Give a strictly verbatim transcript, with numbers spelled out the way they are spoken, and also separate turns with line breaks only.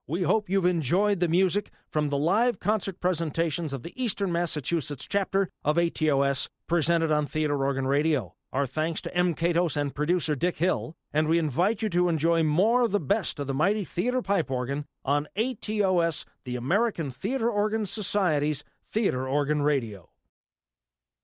We hope you've enjoyed the music from the live concert presentations of the Eastern Massachusetts chapter of A T O S, presented on Theater Organ Radio. Our thanks to M. Katos and producer Dick Hill, and we invite you to enjoy more of the best of the mighty theater pipe organ on A T O S, the American Theater Organ Society's Theater Organ Radio.